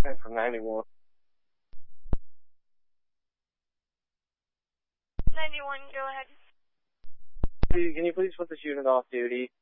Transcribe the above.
from 91. 91, go ahead. Can you please put this unit off duty?